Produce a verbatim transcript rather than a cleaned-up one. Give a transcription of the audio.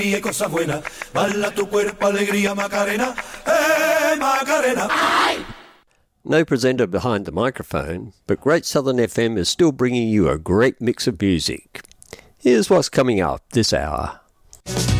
y cosas buenas. Bala tu cuerpo, alegría, Macarena. Hey, Macarena. No presenter behind the microphone, but Great Southern F M is still bringing you a great mix of music. Here's what's coming up this hour.